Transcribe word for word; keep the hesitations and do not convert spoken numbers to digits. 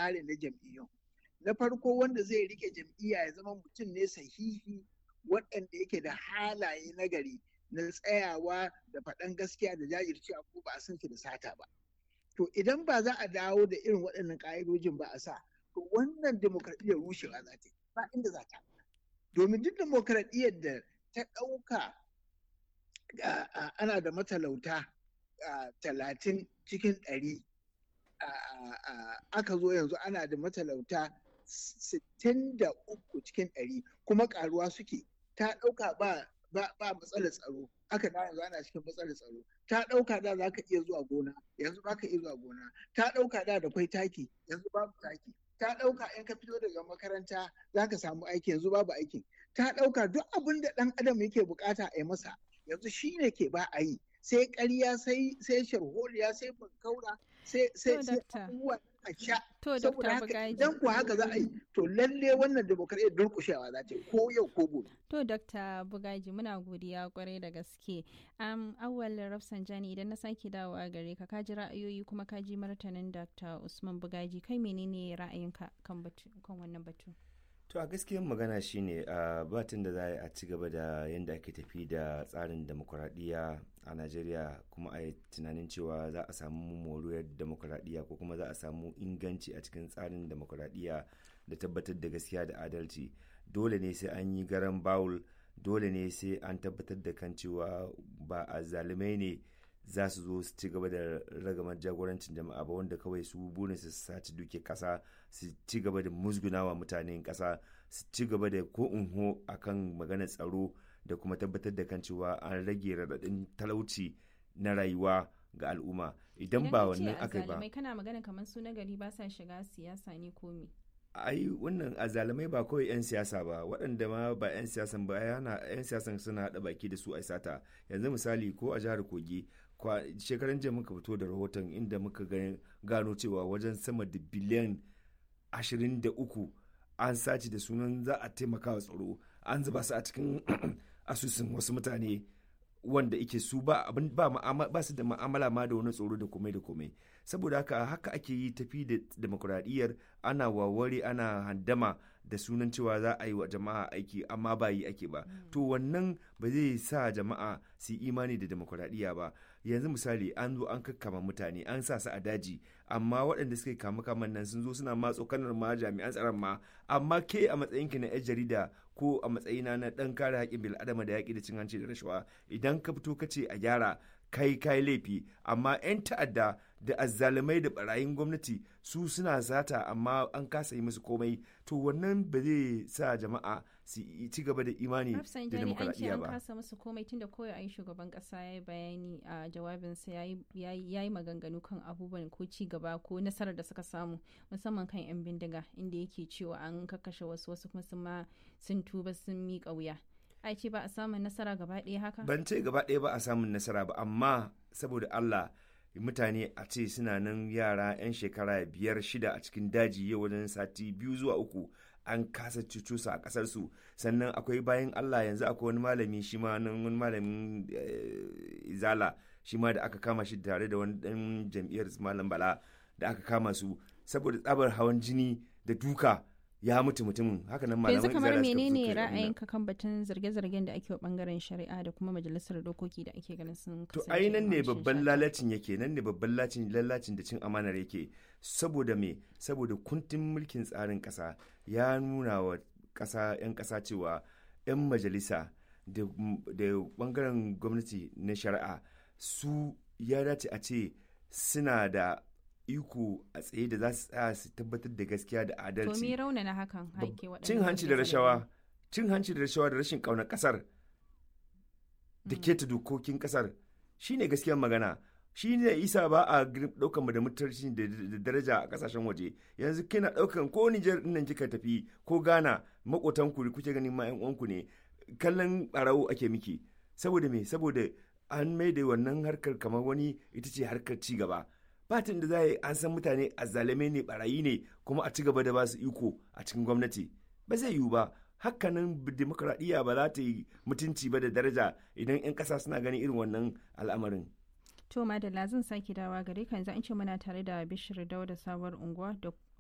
tsarin na jam'iyyun. Na farko wanda zai rike jam'iyya ya zama mutum ne sahihi waɗanda yake da halaye na gari na tsayawa da faɗan gaskiya da jajircewa ko ba a san da sata ba. To idan ba za a dawo da irin waɗannan ƙa'idojin ba a sa, to wannan demokradiyyar rushewa za ta yi ba inda za ta. Domin duk demokradiyyar da ta ɗauka ana da matalauta talatin cikin ɗari, aka zo yanzu ana da matalauta sittin da uku cikin ɗari kuma ƙaruwa suke, ta ɗauka ba ba matsalar tsaro, aka da yanzu ana cikin matsalar tsaro. Ta ɗauka da za ka iya zuwa gona, yanzu ba ka iya zuwa gona. Ta ɗauka da da kwai taki, yanzu babu taki. Ta ɗauka in ka fito daga makaranta za ka samu aiki, yanzu babu aiki. Ta ɗauka duk abin da ɗan adam yake bukata a yi masa, yanzu shi ne ke ba a yi. Sai ƙarya, sai sai sharholiya, sai bankaura, sai sai sai abubuwa a sha. Saboda haka idan ku haka za a yi, to lalle wannan demokradiyyar durƙushewa za ta yi ko yau ko gobe. To Dokta Bugaji, muna godiya kwarai da gaske. Um, Awwal Rafsanjani, idan na sake dawowa gare ka, ka ji ra'ayoyi kuma ka ji martanin Dokta Usman Bugaji, kai menene ra'ayinka kan batu kan wannan batu? To a gaskiyar magana shine a batun da za a ci gaba da yadda ake tafi da tsarin demokuraɗiyya a Najeriya, kuma a yi tunanin cewa za a samu moriyar demokuraɗiyya ko kuma za a samu inganci a cikin tsarin demokuraɗiyya da tabbatar da gaskiya da adalci. Dole ne sai an yi garan bawul, dole ne sai an tabbatar da kan cewa ba a zalimai ne za su zo su ci gaba da ragamar jagorancin jama'a ba, wanda kawai su burin su saci duke kasa, su ci gaba da musgunawa mutanen kasa, su ci gaba da ko unho akan maganar tsaro da kuma tabbatar da kan cewa an rage raɗaɗin talauci na rayuwa ga al'umma. Idan ba wannan aka yi ba, kana magana kamar su na gari ba sa shiga siyasa ne ko me? ai wannan azalamai ba kawai 'yan siyasa ba, waɗanda ma ba 'yan siyasan ba, yana 'yan siyasan suna haɗa baki da su a sata. Yanzu misali ko a jihar Kogi, shekaran jiya muka fito da rahoton inda muka gano cewa wajen sama da biliyan ashirin da uku an sace da sunan za a taimaka wa tsaro, an zuba su a cikin asusun wasu mutane wanda ike su ba abin ba ba su da ma'amala ma da wani tsoro da komai da komai. Saboda haka haka ake yi tafi da demokuraɗiyyar, ana waware ana handama da sunan cewa za a yi wa jama'a aiki amma ba yi ake ba. Mm. To wannan ba zai sa jama'a su imani da demokuraɗiyya ba. Yanzu misali an zo an kakkama mutane, an sa su a daji, amma waɗanda suka kama kaman nan sun zo suna matso kanar ma jami'an tsaron ma, amma ke a matsayinki na 'yan jarida ko a matsayina na ɗan kare haƙƙin bil'adama da yaƙi da cin hanci da rashawa, idan ka fito ka ce a gyara, kai kai laifi. Amma 'yan ta'adda da azzalumai da barayin gwamnati su suna sata amma an kasa yi musu komai, to wannan ba zai sa jama'a su ci gaba da imani da demokradiyya ba. An kasa musu komai tunda koyo ayi shugaban kasa ya yi bayani a jawabinsa, ya yi maganganu kan abubuwan ko ci gaba ko nasarar da suka samu, musamman kan 'yan bindiga, inda yake cewa an kakkashe wasu wasu kuma sun ma sun tuba sun miƙa wuya. Ai ce ba a samun nasara gaba ɗaya haka? Ban ce gaba ɗaya ba a samun nasara ba, amma saboda Allah mutane a ce suna nan yara 'yan shekara biyar shida a cikin daji yau wajen sati biyu zuwa uku an kasa cucu su a kasar su. Sannan akwai bayan Allah, yanzu akwai wani malami shi ma nan wani malamin izala shi ma da aka kama shi tare da wani dan jam'iyyar malam Bala da aka kama su saboda tsabar hawan jini da duka, ya mutu mutumin. Haka nan malaman yanzu kamar menene ra'ayinka kan batun zarge-zargen da ake wa bangaren shari'a da kuma majalisar dokoki da ake ganin sun kasance? To ai nan ne babban lalacin yake, nan ne babban lalacin da cin amanar yake. Saboda me? Saboda kuntin mulkin tsarin kasa ya nuna wa kasa 'yan kasa cewa 'yan majalisa da bangaren gwamnati na shari'a su ya dace a ce suna da iko a tsaye da za su tsaya su tabbatar da gaskiya da adalci. To me raunana hakan haike waɗannan cin hanci da rashawa, cin hanci da rashawa da rashin ƙaunar ƙasar da keta dokokin ƙasar shine gaskiyar magana. Shi ne isa ba a ɗaukan mu da mutunci da daraja a ƙasashen waje. Yanzu kina ɗaukan ko Nijar ɗin nan kika tafi ko Ghana, maƙotan ku kuke ganin ma 'yan uwanku ne, kallon ɓarawo ake miki. Saboda me? Saboda an maida wannan harkar kamar wani ita ce harkar ci gaba. Batin da za a yi an san mutane azzalumai ne, barayi ne, kuma a ci gaba da ba su iko a cikin gwamnati, ba zai yiwu ba. Hakanan demokradiyya ba za ta yi mutunci ba da daraja idan 'yan ƙasa suna ganin irin wannan al'amarin. To madalla, zan sake dawa gare ka. Yanzu an ce muna tare da Bishir Dauda Sabuwar Unguwa,